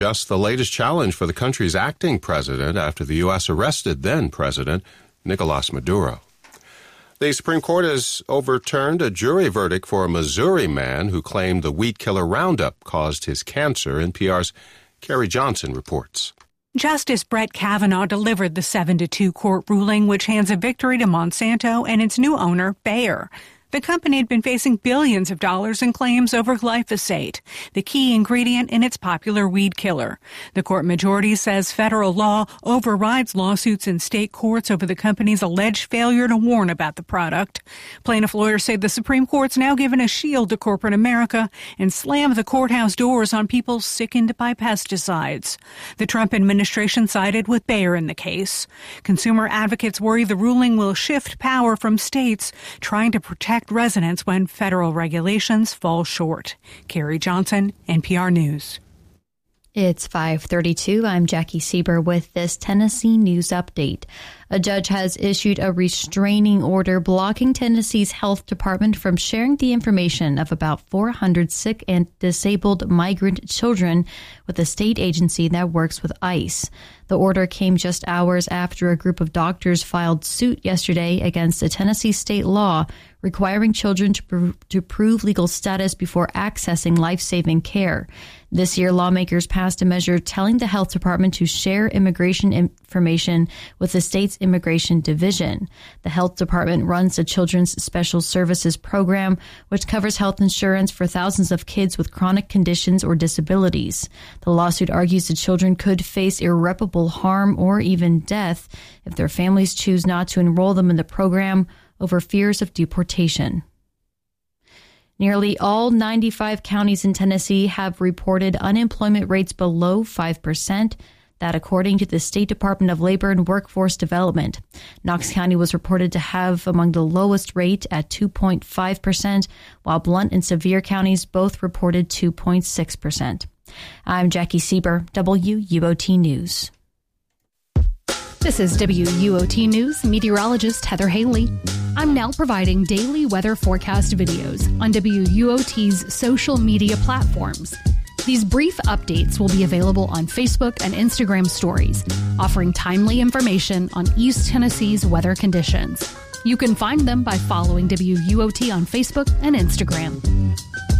Just the latest challenge for the country's acting president after the U.S. arrested then-President Nicolas Maduro. The Supreme Court has overturned a jury verdict for a Missouri man who claimed the weed killer Roundup caused his cancer. NPR's Carrie Johnson reports. Justice Brett Kavanaugh delivered the 7-2 court ruling, which hands a victory to Monsanto and its new owner, Bayer. The company had been facing billions of dollars in claims over glyphosate, the key ingredient in its popular weed killer. The court majority says federal law overrides lawsuits in state courts over the company's alleged failure to warn about the product. Plaintiff lawyers say the Supreme Court's now given a shield to corporate America and slammed the courthouse doors on people sickened by pesticides. The Trump administration sided with Bayer in the case. Consumer advocates worry the ruling will shift power from states trying to protect residents when federal regulations fall short. Carrie Johnson, NPR News. It's 5:32. I'm Jackie Sieber with this Tennessee news update. A judge has issued a restraining order blocking Tennessee's health department from sharing the information of about 400 sick and disabled migrant children with a state agency that works with ICE. The order came just hours after a group of doctors filed suit yesterday against a Tennessee state law requiring children to prove legal status before accessing life-saving care. This year, lawmakers passed a measure telling the health department to share immigration information with the state's immigration division. The health department runs the Children's Special Services Program, which covers health insurance for thousands of kids with chronic conditions or disabilities. The lawsuit argues the children could face irreparable harm or even death if their families choose not to enroll them in the program over fears of deportation. Nearly all 95 counties in Tennessee have reported unemployment rates below 5%. That according to the State Department of Labor and Workforce Development. Knox County was reported to have among the lowest rate at 2.5%, while Blount and Sevier counties both reported 2.6%. I'm Jackie Sieber, WUOT News. This is WUOT News meteorologist Heather Haley. I'm now providing daily weather forecast videos on WUOT's social media platforms. These brief updates will be available on Facebook and Instagram stories, offering timely information on East Tennessee's weather conditions. You can find them by following WUOT on Facebook and Instagram.